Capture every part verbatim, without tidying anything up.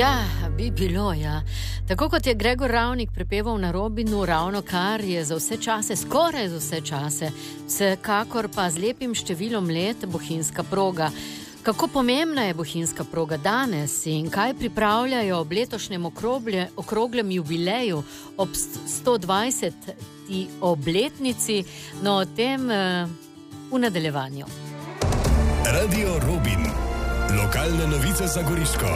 Ja, bi bilo, ja. Tako kot je Gregor Ravnik prepeval na Robinu, ravno kar je za vse čase, skoraj za vse čase, vsekakor pa z lepim številom let bohinjska proga. Kako pomembna je bohinjska proga danes in kaj pripravljajo ob letošnjem okroglje, okroglem jubileju ob sto dvajseti obletnici, no o tem uh, v nadaljevanju. Radio Robin. Lokalne novice za Goriško.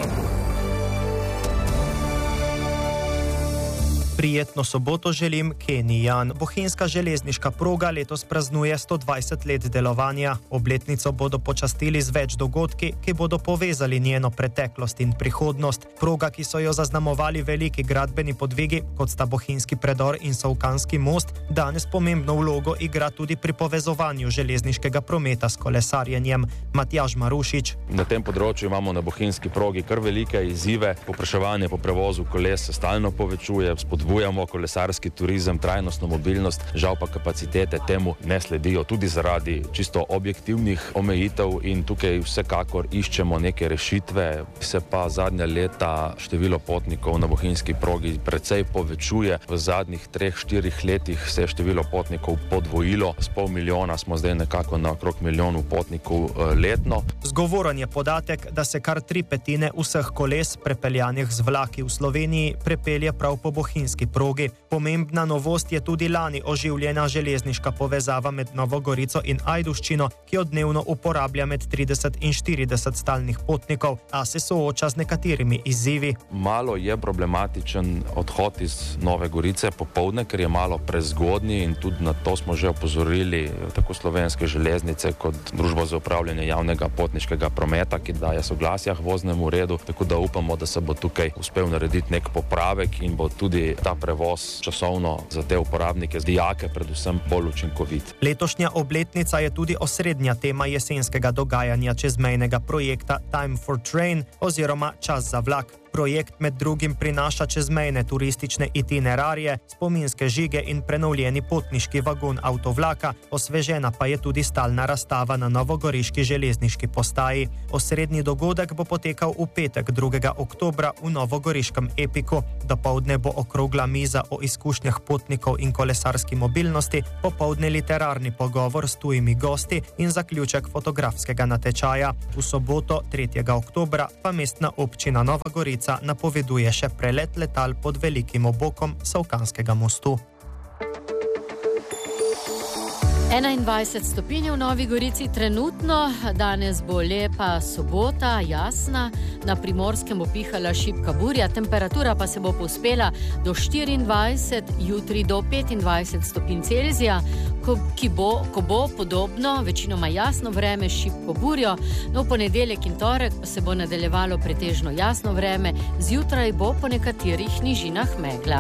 Prijetno soboto želim, Kenny Jan. Bohinjska železniška proga letos praznuje sto dvajset let delovanja. Obletnico bodo počastili z več dogodki, ki bodo povezali njeno preteklost in prihodnost. Proga, ki so jo zaznamovali veliki gradbeni podvigi, kot sta Bohinjski predor in Solkanski most, danes pomembno vlogo igra tudi pri povezovanju železniškega prometa s kolesarjenjem. Matjaž Marušič. Na tem področju imamo na bohinjski progi kar velike izzive. Povpraševanje po prevozu koles se stalno povečuje, spodbujamo kolesarski turizem, trajnostno mobilnost, žal pa kapacitete temu ne sledijo, tudi zaradi čisto objektivnih omejitev in tukaj vsekakor iščemo neke rešitve. Se pa zadnja leta število potnikov na bohinjski progi precej povečuje. V zadnjih treh, štirih letih se je število potnikov podvojilo. S pol milijona smo zdaj nekako na okrog milijonu potnikov letno. Zgovoren je podatek, da se kar tri petine vseh koles prepeljanih z vlaki v Sloveniji prepelje prav po bohinjski progi. Pomembna novost je tudi lani oživljena železniška povezava med Novo Gorico in Ajdovščino, ki jo dnevno uporablja med trideset in štirideset stalnih potnikov, a se sooča z nekaterimi izzivi. Malo je problematičen odhod iz Nove Gorice popoldne, ker je malo prezgodnji in tudi na to smo že opozorili tako Slovenske železnice kot Družbo za upravljanje javnega potniškega prometa, ki daje soglasja k voznemu redu, tako da upamo, da se bo tukaj uspel narediti nek popravek in bo tudi ta prevoz časovno za te uporabnike, dijake predvsem bolj učinkovit. Letošnja obletnica je tudi osrednja tema jesenskega dogajanja čezmejnega projekta Time for Train oziroma Čas za vlak. Projekt med drugim prinaša čezmejne turistične itinerarije, spominske žige in prenovljeni potniški vagon avtovlaka, osvežena pa je tudi stalna razstava na novogoriški železniški postaji. Osrednji dogodek bo potekal v petek drugega oktobra v novogoriškem Epiku. Dopoldne bo okrogla miza o izkušnjah potnikov in kolesarski mobilnosti, popoldne literarni pogovor s tujimi gosti in zaključek fotografskega natečaja. V soboto tretjega oktobra pa mestna občina Nova Gorica napoveduje še prelet letal pod velikim obokom Solkanskega mostu. enaindvajset stopinj v Novi Gorici trenutno, danes bo lepa sobota, jasna, na Primorskem bo pihala šibka burja, temperatura pa se bo povzpela do štiriindvajset, jutri do petindvajset stopinj Celzija, ko, ki bo, ko bo podobno, večinoma jasno vreme s šibko burjo, no v ponedeljek in torek pa se bo nadaljevalo pretežno jasno vreme, zjutraj bo po nekaterih nižinah megla.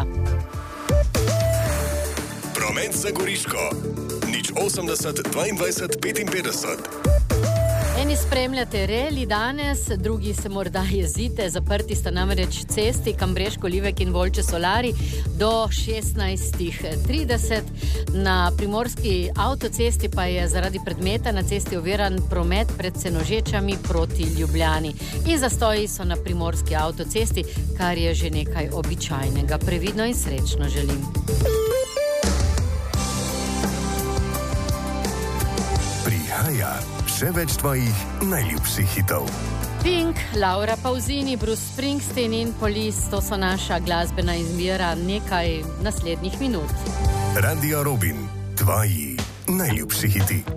Promet za Goriško. Nič osemdeset, dvaindvajset, petinpetdeset. Eni spremljate reli danes, drugi se morda jezite, zaprti sta namreč cesti Kambreško, Livek in Volče Solari do šestnajst trideset. Na primorski avtocesti pa je zaradi predmeta na cesti oviran promet pred Senožečami proti Ljubljani. In zastoji so na primorski avtocesti, kar je že nekaj običajnega. Previdno in srečno želim. Prihaja še več tvojih najljubših hitov. Pink, Laura Pausini, Bruce Springsteen in Police, to so naša glasbena izbira nekaj naslednjih minut. Radio Robin, tvoji najljubši hiti.